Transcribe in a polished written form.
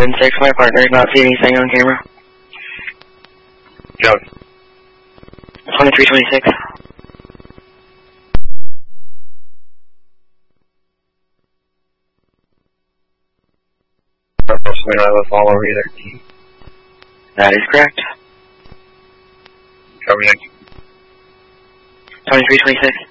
7-6, my partner did not see anything on camera. Joe. 2326. We don't have a follower either. That is correct. Cover next. 2326.